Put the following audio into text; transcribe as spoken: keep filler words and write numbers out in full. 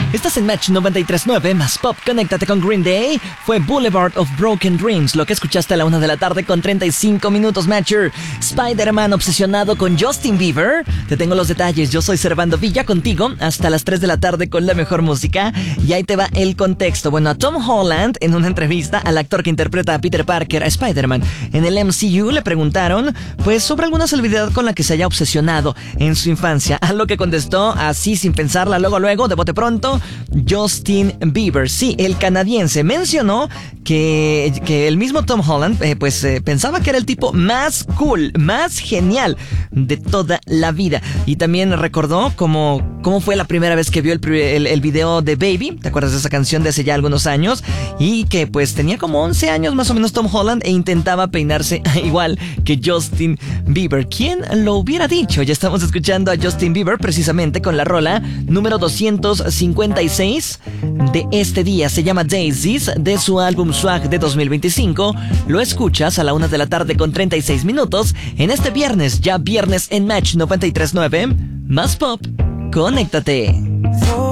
Estás en Match noventa y tres punto nueve, más pop, conéctate con Green Day. Fue Boulevard of Broken Dreams, lo que escuchaste a la una de la tarde con treinta y cinco minutos, Matcher. Spider-Man obsesionado con Justin Bieber. Te tengo los detalles, yo soy Servando Villa contigo hasta las tres de la tarde con la mejor música. Y ahí te va el contexto. Bueno, a Tom Holland, en una entrevista al actor que interpreta a Peter Parker, a Spider-Man, en el M C U, le preguntaron, pues, sobre alguna celebridad con la que se haya obsesionado en su infancia. A lo que contestó, así sin pensarla, luego, luego, de bote pronto, Justin Bieber. Sí, el canadiense mencionó que, que el mismo Tom Holland, eh, pues, eh, pensaba que era el tipo más cool, más genial de toda la vida. Y también recordó cómo, cómo fue la primera vez que vio el, el, el video de Baby. ¿Te acuerdas de esa canción de hace ya algunos años? Y que pues tenía como once años más o menos Tom Holland e intentaba peinarse igual que Justin Bieber. ¿Quién lo hubiera dicho? Ya estamos escuchando a Justin Bieber precisamente con la rola número doscientos cincuenta y seis de este día. Se llama Daisies, de su álbum Swag de dos mil veinticinco. Lo escuchas a la una de la tarde con treinta y seis minutos en este viernes, ya viernes en Match noventa y tres punto nueve. Más pop, conéctate.